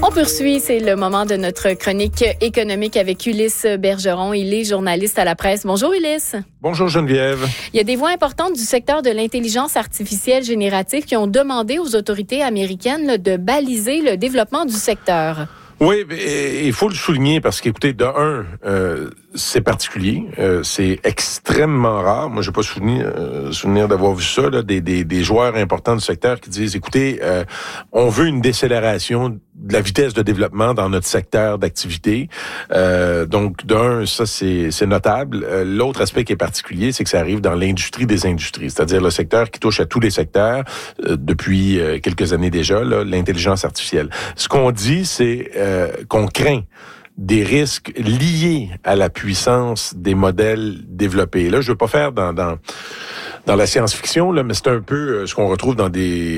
On poursuit, c'est le moment de notre chronique économique avec Ulysse Bergeron. Il est journaliste à la presse. Bonjour Ulysse. Bonjour Geneviève. Il y a des voix importantes du secteur de l'intelligence artificielle générative qui ont demandé aux autorités américaines de baliser le développement du secteur. Oui, il faut le souligner parce qu'écoutez, de un, c'est particulier, c'est extrêmement rare. Moi, j'ai pas souvenir d'avoir vu ça, là, des joueurs importants du secteur qui disent, écoutez, on veut une décélération de la vitesse de développement dans notre secteur d'activité. Donc, d'un, ça, c'est notable. L'autre aspect qui est particulier, c'est que ça arrive dans l'industrie des industries, c'est-à-dire le secteur qui touche à tous les secteurs depuis quelques années déjà, là, l'intelligence artificielle. Ce qu'on dit, c'est qu'on craint des risques liés à la puissance des modèles développés. Là, je veux pas faire dans la science-fiction, là, mais c'est un peu ce qu'on retrouve dans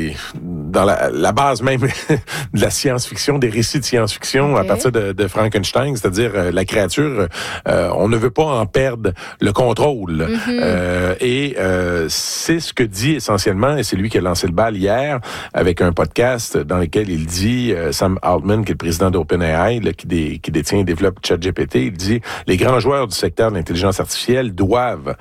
la base même de la science-fiction, des récits de science-fiction à partir de Frankenstein, c'est-à-dire la créature, on ne veut pas en perdre le contrôle. Et c'est ce que dit essentiellement, et c'est lui qui a lancé le bal hier avec un podcast dans lequel il dit, Sam Altman, qui est le président d'OpenAI, là, qui détient et développe ChatGPT, il dit, les grands joueurs du secteur de l'intelligence artificielle doivent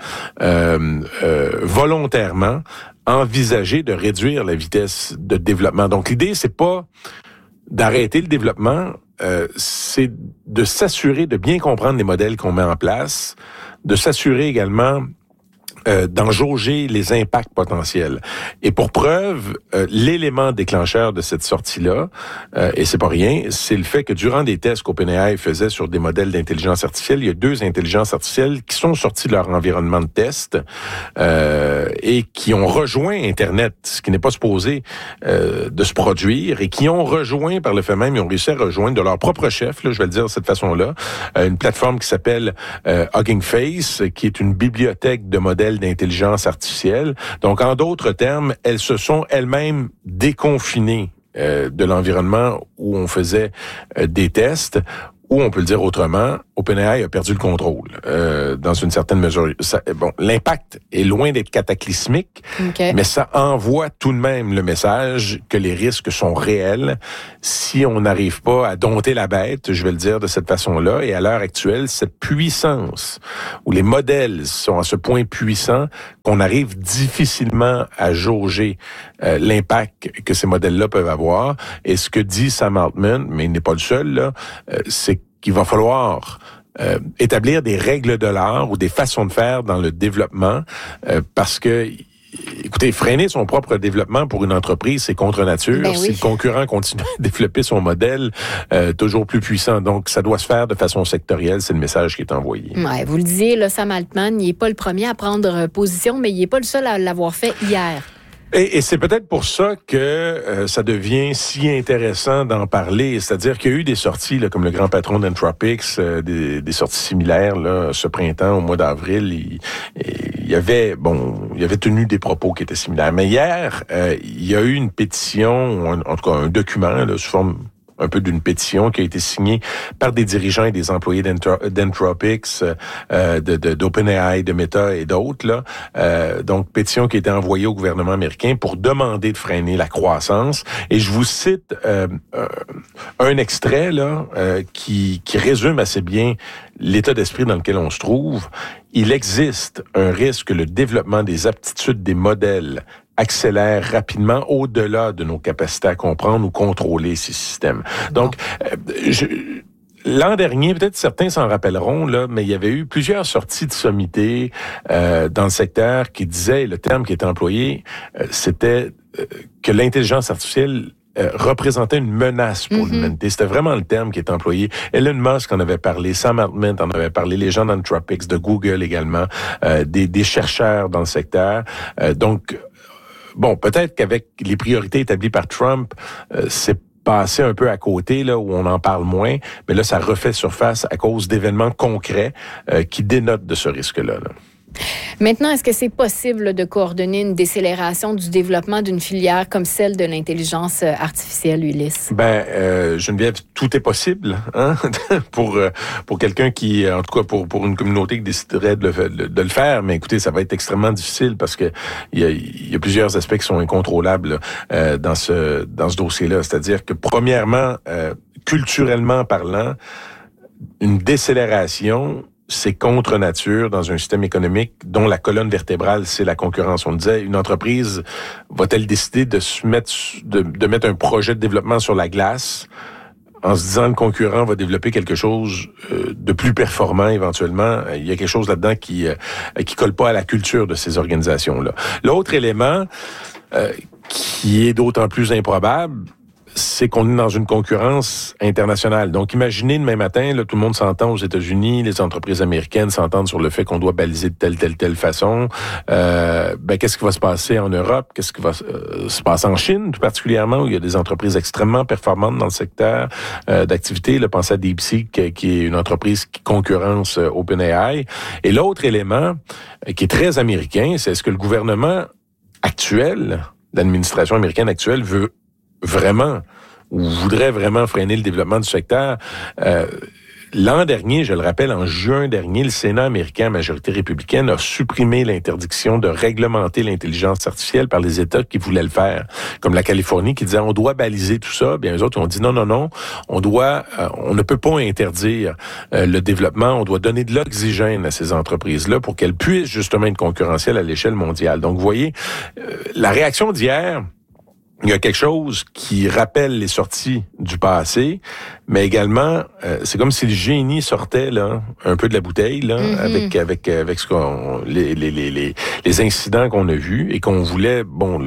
volontairement envisager de réduire la vitesse de développement. Donc, l'idée, c'est pas d'arrêter le développement, c'est de s'assurer de bien comprendre les modèles qu'on met en place, de s'assurer également d'en jauger les impacts potentiels. Et pour preuve, l'élément déclencheur de cette sortie-là, et c'est pas rien, c'est le fait que durant des tests qu'OpenAI faisait sur des modèles d'intelligence artificielle, il y a 2 intelligences artificielles qui sont sorties de leur environnement de test et qui ont rejoint Internet, ce qui n'est pas supposé de se produire, et qui ont rejoint, par le fait même, ils ont réussi à rejoindre de leur propre chef, là, je vais le dire de cette façon-là, une plateforme qui s'appelle Hugging Face, qui est une bibliothèque de modèles d'intelligence artificielle. Donc, en d'autres termes, elles se sont elles-mêmes déconfinées de l'environnement où on faisait des tests, ou on peut le dire autrement, OpenAI a perdu le contrôle dans une certaine mesure. L'impact est loin d'être cataclysmique, mais ça envoie tout de même le message que les risques sont réels si on n'arrive pas à dompter la bête, je vais le dire de cette façon-là. Et à l'heure actuelle, cette puissance, où les modèles sont à ce point puissants qu'on arrive difficilement à jauger l'impact que ces modèles-là peuvent avoir. Et ce que dit Sam Altman, mais il n'est pas le seul, là, c'est qu'il va falloir établir des règles de l'art ou des façons de faire dans le développement parce que, écoutez, freiner son propre développement pour une entreprise, c'est contre nature. Si le concurrent continue à développer son modèle toujours plus puissant, donc ça doit se faire de façon sectorielle, c'est le message qui est envoyé. Ouais, vous le disiez, là, Sam Altman, il n'est pas le premier à prendre position, mais il n'est pas le seul à l'avoir fait hier. Et c'est peut-être pour ça que ça devient si intéressant d'en parler. C'est-à-dire qu'il y a eu des sorties, là, comme le grand patron d'Anthropics, des sorties similaires là, ce printemps, au mois d'avril. Il avait tenu des propos qui étaient similaires. Mais hier, il y a eu une pétition, en tout cas un document, là, sous forme un peu d'une pétition qui a été signée par des dirigeants et des employés d'Anthropics, d'OpenAI, de Meta et d'autres. Là. Donc, pétition qui a été envoyée au gouvernement américain pour demander de freiner la croissance. Et je vous cite un extrait là qui résume assez bien l'état d'esprit dans lequel on se trouve. Il existe un risque que le développement des aptitudes des modèles accélère rapidement au-delà de nos capacités à comprendre ou contrôler ces systèmes. Donc, l'an dernier, peut-être certains s'en rappelleront, là, mais il y avait eu plusieurs sorties de sommités dans le secteur qui disaient, le terme qui était employé, c'était que l'intelligence artificielle représentait une menace pour l'humanité. C'était vraiment le terme qui est employé. Elon Musk en avait parlé, Sam Altman en avait parlé, les gens d'Anthropics, de Google également, des chercheurs dans le secteur. Donc, bon, peut-être qu'avec les priorités établies par Trump, c'est passé un peu à côté, là, où on en parle moins, mais là, ça refait surface à cause d'événements concrets qui dénotent de ce risque-là. Là. Maintenant, est-ce que c'est possible de coordonner une décélération du développement d'une filière comme celle de l'intelligence artificielle, Ulysse? Geneviève, tout est possible, hein? pour quelqu'un qui, en tout cas pour une communauté qui déciderait de le faire. Mais écoutez, ça va être extrêmement difficile parce que il y a plusieurs aspects qui sont incontrôlables dans ce dossier-là. C'est-à-dire que premièrement, culturellement parlant, une décélération, c'est contre nature dans un système économique dont la colonne vertébrale, c'est la concurrence. On disait, une entreprise va-t-elle décider de mettre un projet de développement sur la glace en se disant le concurrent va développer quelque chose de plus performant éventuellement? Il y a quelque chose là-dedans qui colle pas à la culture de ces organisations-là. L'autre élément qui est d'autant plus improbable, c'est qu'on est dans une concurrence internationale. Donc, imaginez demain matin, là, tout le monde s'entend aux États-Unis, les entreprises américaines s'entendent sur le fait qu'on doit baliser de telle façon. Qu'est-ce qui va se passer en Europe? Qu'est-ce qui va se passer en Chine, tout particulièrement, où il y a des entreprises extrêmement performantes dans le secteur d'activité. Là, pensez à DeepSeek, qui est une entreprise qui concurrence OpenAI. Et l'autre élément, qui est très américain, c'est est-ce que le gouvernement actuel, l'administration américaine actuelle, veut vraiment, ou voudrait vraiment freiner le développement du secteur. L'an dernier, je le rappelle, en juin dernier, le Sénat américain à majorité républicaine a supprimé l'interdiction de réglementer l'intelligence artificielle par les États qui voulaient le faire. Comme la Californie qui disait on doit baliser tout ça. Bien, eux autres ont dit non, on ne peut pas interdire le développement. On doit donner de l'oxygène à ces entreprises-là pour qu'elles puissent justement être concurrentielles à l'échelle mondiale. Donc, vous voyez, la réaction d'hier, il y a quelque chose qui rappelle les sorties du passé, mais également, c'est comme si le génie sortait là un peu de la bouteille là, avec ce qu'on les incidents qu'on a vus et qu'on voulait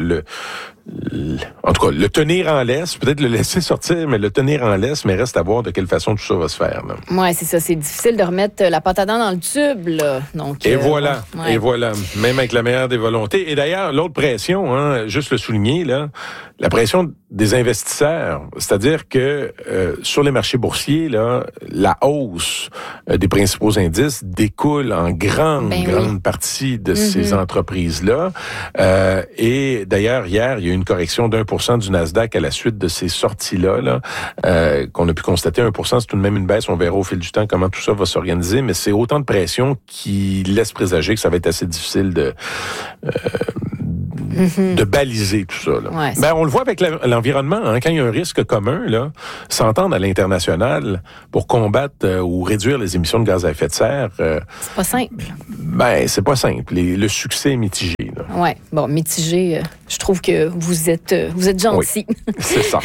en tout cas, le tenir en laisse, peut-être le laisser sortir, mais le tenir en laisse, mais reste à voir de quelle façon tout ça va se faire. Oui, c'est ça. C'est difficile de remettre la pâte à dents dans le tube, là. Donc, et voilà. Même avec la meilleure des volontés. Et d'ailleurs, l'autre pression, juste le souligner, là, la pression des investisseurs. C'est-à-dire que sur les marchés boursiers, là, la hausse des principaux indices découle en grande partie de ces entreprises-là. Et d'ailleurs, hier, il y a eu une correction d'1% du Nasdaq à la suite de ces sorties-là, qu'on a pu constater. 1%, c'est tout de même une baisse. On verra au fil du temps comment tout ça va s'organiser, mais c'est autant de pression qui laisse présager que ça va être assez difficile de baliser tout ça. Là. Ouais, on le voit avec l'environnement. Quand il y a un risque commun, là, s'entendre à l'international pour combattre ou réduire les émissions de gaz à effet de serre... c'est pas simple. C'est pas simple. Le succès est mitigé. Oui, mitigé, je trouve que vous êtes gentil. Oui, c'est ça.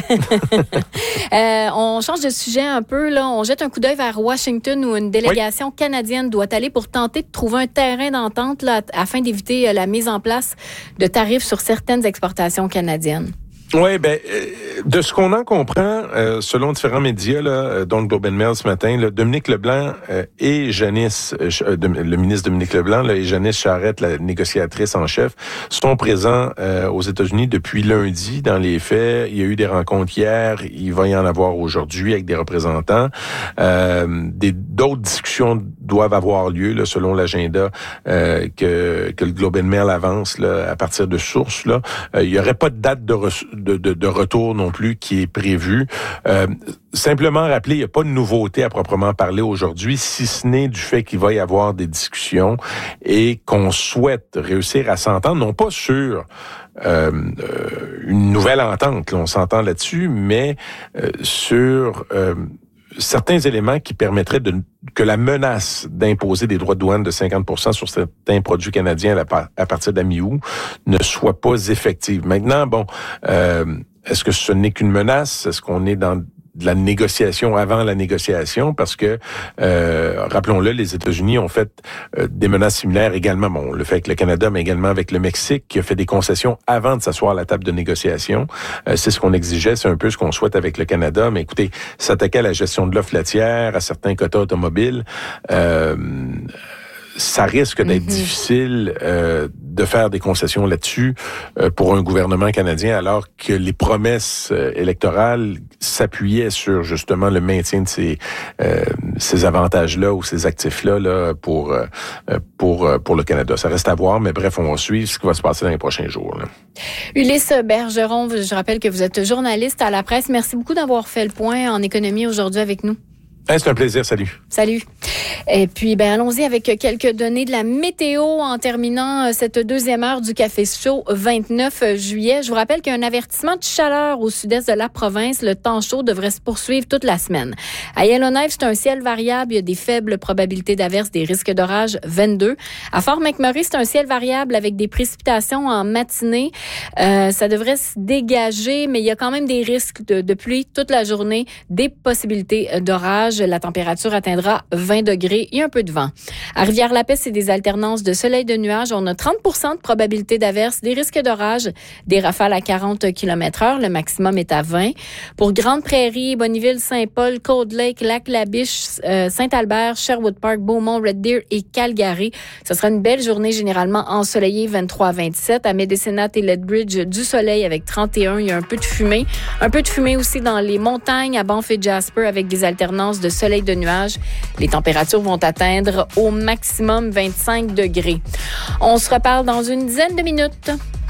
On change de sujet un peu. Là. On jette un coup d'œil vers Washington où une délégation canadienne doit aller pour tenter de trouver un terrain d'entente là, afin d'éviter la mise en place de tarifs sur certaines exportations canadiennes. Oui, de ce qu'on en comprend, selon différents médias, là, dont le Globe and Mail ce matin, là, Dominique Leblanc et Janice, le ministre Dominique Leblanc là, et Janice Charette, la négociatrice en chef, sont présents aux États-Unis depuis lundi. Dans les faits, il y a eu des rencontres hier, il va y en avoir aujourd'hui avec des représentants. D'autres discussions doivent avoir lieu là, selon l'agenda que le Globe and Mail avance là, à partir de sources. Là, il y aurait pas de date de retour non plus qui est prévu. Simplement rappeler, il n'y a pas de nouveauté à proprement parler aujourd'hui, si ce n'est du fait qu'il va y avoir des discussions et qu'on souhaite réussir à s'entendre, non pas sur une nouvelle entente, là, on s'entend là-dessus, mais sur certains éléments qui permettraient que la menace d'imposer des droits de douane de 50% sur certains produits canadiens à partir de la mi-août ne soit pas effective. Maintenant, est-ce que ce n'est qu'une menace? Est-ce qu'on est dans de la négociation avant la négociation? Parce que, rappelons-le, les États-Unis ont fait des menaces similaires également. On le fait avec le Canada, mais également avec le Mexique, qui a fait des concessions avant de s'asseoir à la table de négociation. C'est ce qu'on exigeait, c'est un peu ce qu'on souhaite avec le Canada. Mais écoutez, s'attaquer à la gestion de l'offre laitière, à certains quotas automobiles, ça risque d'être difficile de faire des concessions là-dessus pour un gouvernement canadien, alors que les promesses électorales s'appuyaient sur justement le maintien de ces avantages-là ou ces actifs-là là, pour le Canada. Ça reste à voir, mais bref, on va suivre ce qui va se passer dans les prochains jours. Là. Ulysse Bergeron, je rappelle que vous êtes journaliste à la presse. Merci beaucoup d'avoir fait le point en économie aujourd'hui avec nous. C'est un plaisir, salut. Salut. Et puis, allons-y avec quelques données de la météo en terminant cette deuxième heure du Café Chaud 29 juillet. Je vous rappelle qu'il y a un avertissement de chaleur au sud-est de la province. Le temps chaud devrait se poursuivre toute la semaine. À Yellowknife, c'est un ciel variable. Il y a des faibles probabilités d'averse, des risques d'orage 22. À Fort McMurray, c'est un ciel variable avec des précipitations en matinée. Ça devrait se dégager, mais il y a quand même des risques de pluie toute la journée, des possibilités d'orage. La température atteindra 20 degrés et un peu de vent. À Rivière-la-Paix, c'est des alternances de soleil et de nuages. On a 30% de probabilité d'averse, des risques d'orage, des rafales à 40 km/h. Le maximum est à 20. Pour Grande-Prairie, Bonneville, Saint-Paul, Cold Lake, Lac-La-Biche, Saint-Albert, Sherwood Park, Beaumont, Red Deer et Calgary. Ce sera une belle journée généralement ensoleillée, 23 à 27. À Medicine Hat et Lethbridge, du soleil avec 31. Il y a un peu de fumée. Un peu de fumée aussi dans les montagnes à Banff et Jasper avec des alternances de soleil de nuages. Les températures vont atteindre au maximum 25 degrés. On se reparle dans une dizaine de minutes.